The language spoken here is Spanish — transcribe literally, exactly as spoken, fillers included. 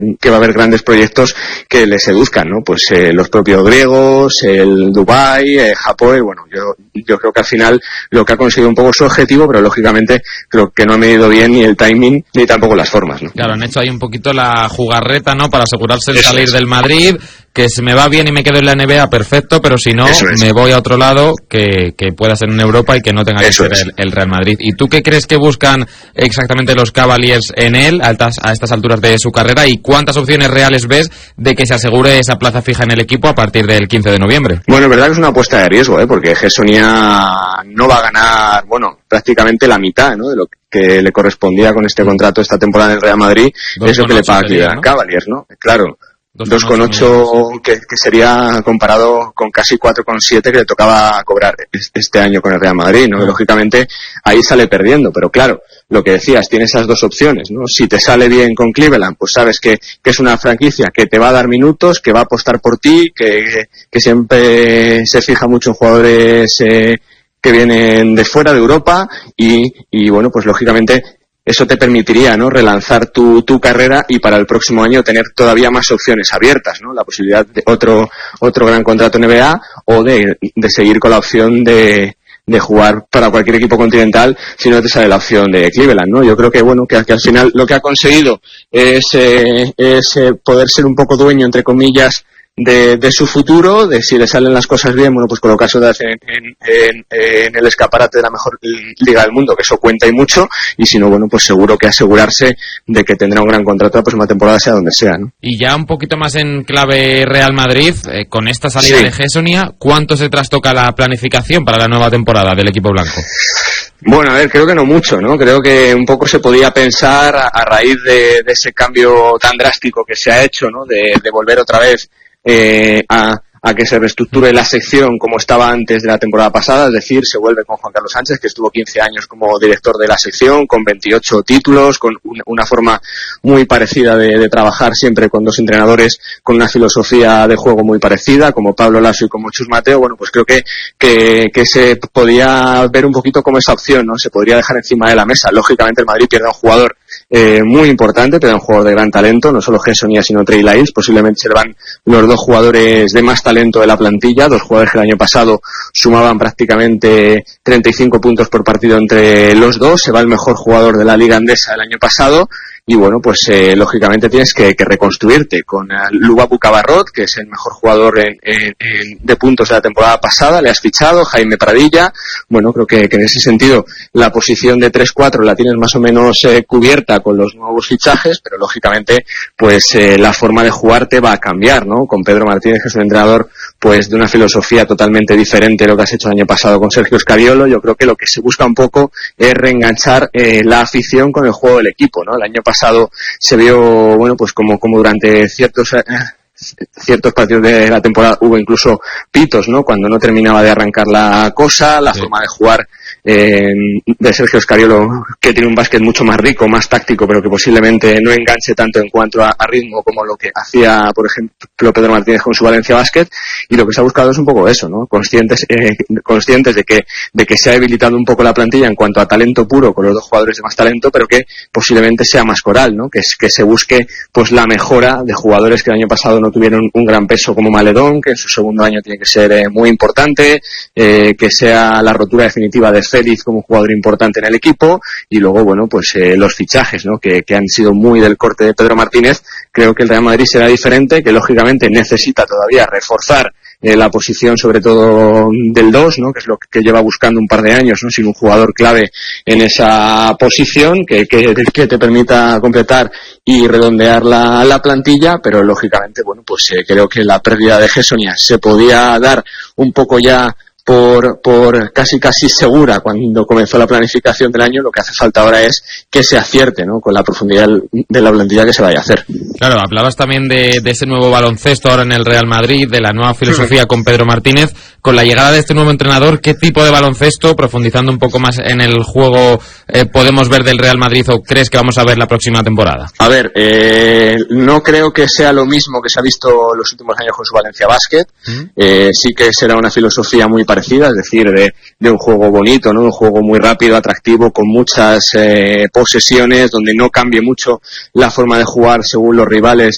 que va a haber grandes proyectos que le seduzcan, ¿no? Pues eh, los propios griegos, el Dubái, eh, Japón, y bueno, yo, yo creo que al final lo que ha conseguido un poco su objetivo, pero lógicamente creo que no ha medido bien ni el timing ni tampoco las formas, ¿no? Claro, han hecho ahí un poquito la jugarreta, ¿no? Para asegurarse de Eso salir es. del Madrid, que si me va bien y me quedo en la N B A, perfecto, pero si no, Eso es. me voy a otro lado que, que pueda ser en Europa y que no tenga Eso que ser es. el, el Real Madrid. ¿Y tú qué crees que buscan exactamente los Cavaliers en él a estas, a estas alturas de su carrera y cuántas opciones reales ves de que se asegure esa plaza fija en el equipo a partir del quince de noviembre? Bueno, es verdad que es una apuesta de riesgo, ¿eh? Porque Hessonia no va a ganar, bueno, prácticamente la mitad, ¿no? De lo que le correspondía con este contrato esta temporada en el Real Madrid, Dos eso con que le ocho paga sería, aquí a ¿no? Cavaliers, ¿no? Claro. Dos dos con con ocho ocho que, que sería comparado con casi cuatro con siete que le tocaba cobrar este año con el Real Madrid, ¿no? Ah. Lógicamente ahí sale perdiendo, pero claro, lo que decías, tiene esas dos opciones, ¿no? Si te sale bien con Cleveland, pues sabes que, que es una franquicia que te va a dar minutos, que va a apostar por ti, que, que siempre se fija mucho en jugadores eh, que vienen de fuera de Europa y, y bueno, pues lógicamente eso te permitiría, ¿no? Relanzar tu, tu carrera y para el próximo año tener todavía más opciones abiertas, ¿no? La posibilidad de otro, otro gran contrato N B A o de, de seguir con la opción de, de jugar para cualquier equipo continental si no te sale la opción de Cleveland, ¿no? Yo creo que, bueno, que, que al final lo que ha conseguido es, eh, es eh, poder ser un poco dueño, entre comillas, de, de su futuro, de si le salen las cosas bien, bueno, pues colocarse en, en, en, en el escaparate de la mejor liga del mundo, que eso cuenta y mucho, y si no, bueno, pues seguro que asegurarse de que tendrá un gran contrato la próxima temporada, sea donde sea, ¿no? Y ya un poquito más en clave Real Madrid, eh, con esta salida Sí. de Hessonia, ¿cuánto se trastoca la planificación para la nueva temporada del equipo blanco? Bueno, a ver, creo que no mucho, ¿no? Creo que un poco se podía pensar a, a raíz de, de ese cambio tan drástico que se ha hecho, ¿no? De, de volver otra vez eh, a, a que se reestructure la sección como estaba antes de la temporada pasada, es decir, se vuelve con Juan Carlos Sánchez, que estuvo quince años como director de la sección, con veintiocho títulos, con una, una forma muy parecida de, de trabajar siempre con dos entrenadores con una filosofía de juego muy parecida, como Pablo Lasso y como Chus Mateo. Bueno, pues creo que, que, que se podía ver un poquito como esa opción, ¿no? Se podría dejar encima de la mesa. Lógicamente el Madrid pierde a un jugador Eh, muy importante, pero un jugador de gran talento, no solo Hessonia sino Trey Lyles, posiblemente se le van los dos jugadores de más talento de la plantilla, dos jugadores que el año pasado sumaban prácticamente treinta y cinco puntos por partido entre los dos, se va el mejor jugador de la liga andesa el año pasado y bueno, pues eh, lógicamente tienes que, que reconstruirte con uh, Lubabu Cabarrot, que es el mejor jugador en, en, en, de puntos de la temporada pasada, le has fichado, Jaime Pradilla, bueno, creo que, que en ese sentido la posición de tres cuatro la tienes más o menos eh, cubierta con los nuevos fichajes, pero lógicamente pues eh, la forma de jugar te va a cambiar, ¿no? Con Pedro Martínez, que es un entrenador pues de una filosofía totalmente diferente de lo que has hecho el año pasado con Sergio Scariolo. Yo creo que lo que se busca un poco es reenganchar eh, la afición con el juego del equipo, ¿no? El año pasado se vio, bueno, pues como, como durante ciertos eh, ciertos partidos de la temporada hubo incluso pitos, ¿no? Cuando no terminaba de arrancar la cosa, la sí. forma de jugar eh, de Sergio Scariolo, que tiene un básquet mucho más rico, más táctico, pero que posiblemente no enganche tanto en cuanto a, a ritmo como lo que hacía, por ejemplo, Pedro Martínez con su Valencia Basket, y lo que se ha buscado es un poco eso, ¿no? Conscientes, eh, conscientes de que, de que se ha debilitado un poco la plantilla en cuanto a talento puro con los dos jugadores de más talento, pero que posiblemente sea más coral, ¿no? Que, es, que se busque, pues, la mejora de jugadores que el año pasado no tuvieron un gran peso como Maledón, que en su segundo año tiene que ser eh, muy importante, eh, que sea la rotura definitiva de Félix como jugador importante en el equipo, y luego, bueno, pues eh, los fichajes, ¿no? Que, que han sido muy del corte de Pedro Martínez. Creo que el Real Madrid será diferente, que lógicamente necesita todavía reforzar eh, la posición sobre todo del dos, ¿no? Que es lo que lleva buscando un par de años, ¿no? Sin un jugador clave en esa posición que, que, que te permita completar y redondear la, la plantilla, pero lógicamente, bueno, pues eh, creo que la pérdida de Hessonia se podía dar un poco ya por por casi casi segura cuando comenzó la planificación del año. Lo que hace falta ahora es que se acierte, ¿no? Con la profundidad de la plantilla que se vaya a hacer. Claro, hablabas también de, de ese nuevo baloncesto ahora en el Real Madrid, de la nueva filosofía con Pedro Martínez. Con la llegada de este nuevo entrenador, ¿qué tipo de baloncesto, profundizando un poco más en el juego, eh, podemos ver del Real Madrid o crees que vamos a ver la próxima temporada? A ver, eh, no creo que sea lo mismo que se ha visto los últimos años con su Valencia Basket. ¿Mm? Eh, sí que será una filosofía muy parecida, es decir, de, de un juego bonito, ¿no? Un juego muy rápido, atractivo, con muchas eh, posesiones, donde no cambie mucho la forma de jugar según los rivales